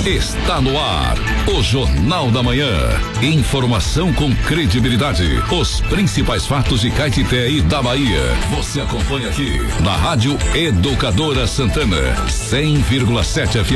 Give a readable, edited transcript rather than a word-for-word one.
Está no ar o Jornal da Manhã. Informação com credibilidade. Os principais fatos de Caetité e da Bahia. Você acompanha aqui na Rádio Educadora Santana, 100,7 FM.